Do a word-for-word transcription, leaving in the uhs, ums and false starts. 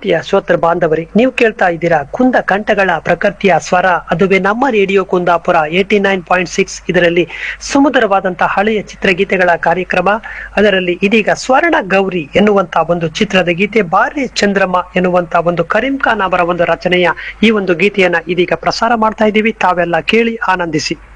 ಪ್ರೀತಿಯ ಶ್ರೋತೃ ಬಾಂಧವರೇ, ನೀವು ಕೇಳ್ತಾ ಇದ್ದೀರಾ ಕುಂದ ಕಂಠಗಳ ಪ್ರಕೃತಿಯ ಸ್ವರ, ಅದುವೇ ನಮ್ಮ radio Kundapura eighty nine point six. ಇದರಲ್ಲಿ ಸುಮಧುರವಾದಂತಹ ಹಳೆಯ ಚಿತ್ರಗೀತೆಗಳ ಕಾರ್ಯಕ್ರಮ. ಅದರಲ್ಲಿ ಇದೀಗ ಸ್ವರ್ಣ ಗೌರಿ ಎನ್ನುವಂತಹ ಒಂದು ಚಿತ್ರದ ಗೀತೆ, ಬಾರೆ ಚಂದ್ರಮ್ಮ ಎನ್ನುವಂತಹ ಒಂದು ಕರೀಂ ಖಾನ್ ಅವರ ಒಂದು ರಚನೆಯ ಈ ಒಂದು ಗೀತೆಯನ್ನ ಇದೀಗ ಪ್ರಸಾರ ಮಾಡ್ತಾ ಇದ್ದೀವಿ. ತಾವೆಲ್ಲ ಕೇಳಿ ಆನಂದಿಸಿ.